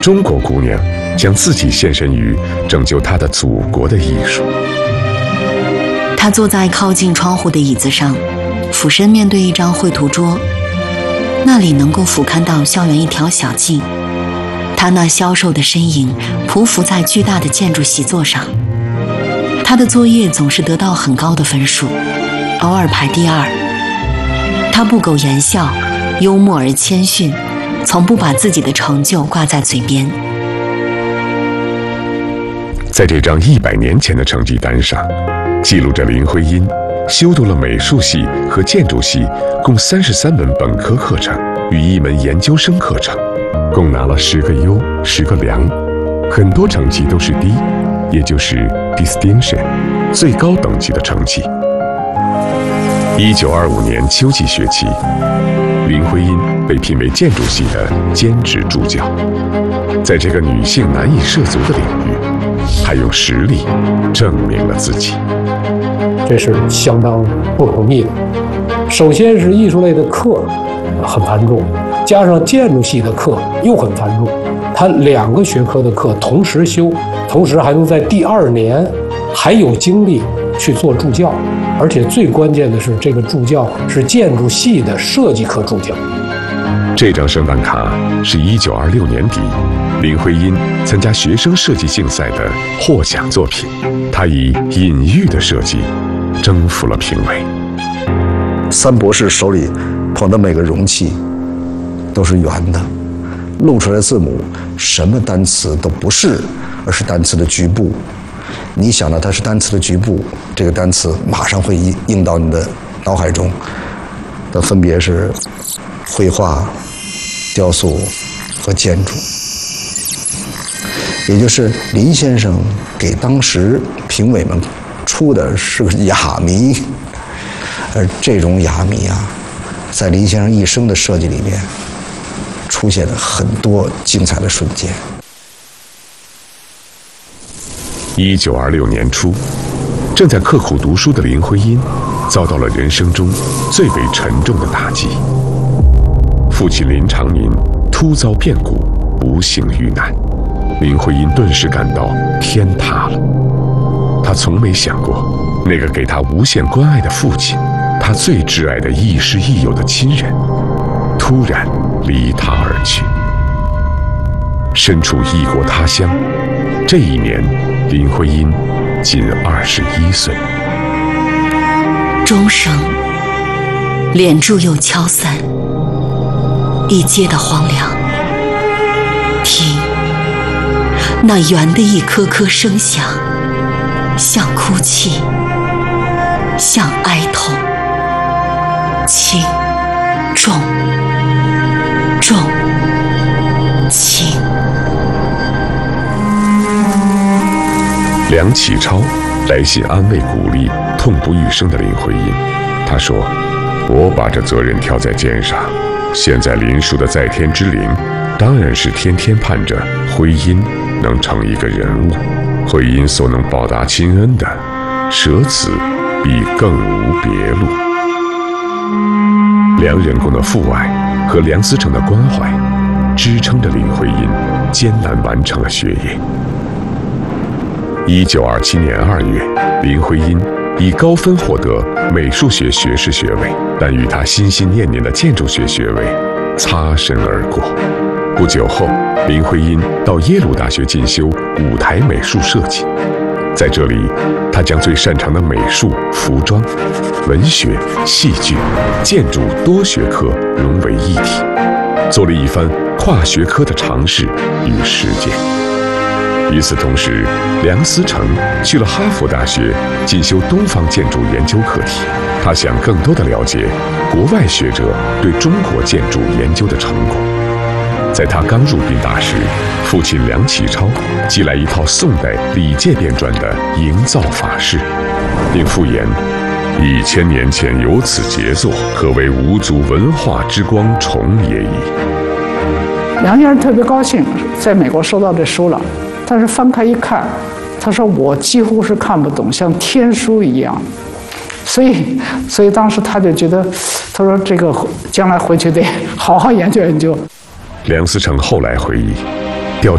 中国姑娘将自己献身于拯救她的祖国的艺术。 她坐在靠近窗户的椅子上，俯身面对一张绘图桌，那里能够俯瞰到校园一条小径。她那消瘦的身影匍匐在巨大的建筑习作上。她的作业总是得到很高的分数，偶尔排第2。她不苟言笑，幽默而谦逊，从不把自己的成就挂在嘴边。 在这张100年前的成绩单上，记录着林徽因修读了美术系和建筑系共33门本科课程与1门研究生课程，共拿了10个优10个良，很多成绩都是D，也就是 distinction 最高等级的成绩。1925年秋季学期，林徽因被聘为建筑系的兼职助教。在这个女性难以涉足的领域，她用实力证明了自己。 这是相当不容易的。首先是艺术类的课很繁重，加上建筑系的课又很繁重，他2个学科的课同时修，同时还能在第2年还有精力去做助教，而且最关键的是，这个助教是建筑系的设计科助教。 这张圣诞卡是1926年底林徽因参加学生设计竞赛的获奖作品，她以隐喻的设计征服了评委。 三博士手里捧的每个容器都是圆的，露出来的字母什么单词都不是，而是单词的局部。你想到它是单词的局部，这个单词马上会映到你的脑海中。它分别是绘画、雕塑和建筑。也就是林先生给当时评委们出的是个哑谜，而这种哑谜啊，在林先生一生的设计里面出现了很多精彩的瞬间。 1926年初，正在刻苦读书的林徽因遭到了人生中最为沉重的打击。父亲林长民突遭变故，不幸遇难，林徽因顿时感到天塌了。她从没想过，那个给她无限关爱的父亲，她最挚爱的亦师亦友的亲人，突然离她而去。身处异国他乡，这一年林徽因仅21岁。 钟声，脸柱又敲散，一街的荒凉。听，那圆的一颗颗声响，像哭泣，像哀痛，轻，重，重，轻。 梁启超来信安慰鼓励痛不欲生的林徽因，他说：“我把这责任挑在肩上，现在林叔的在天之灵，当然是天天盼着徽因能成一个人物。徽因所能报答亲恩的，舍此必更无别路。”梁仁公的父爱和梁思成的关怀，支撑着林徽因艰难完成了学业。1927年2月，林徽因以高分获得美术学学士学位，但与她心心念念的建筑学学位擦身而过。不久后，林徽因到耶鲁大学进修舞台美术设计，在这里，她将最擅长的美术、服装、文学、戏剧、建筑多学科融为一体，做了一番跨学科的尝试与实践。与此同时，梁思成去了哈佛大学进修东方建筑研究课题，他想更多地了解国外学者对中国建筑研究的成果。在他刚入宾大时，父亲梁启超寄来一套宋代李介编撰的营造法式，并附言：“1000年前有此杰作，可谓无足文化之光重也已。” 梁先生特别高兴，在美国收到这书了，但是翻开一看，他说我几乎是看不懂，像天书一样。所以当时他就觉得，他说这个将来回去得好好研究研究。 梁思成后来回忆，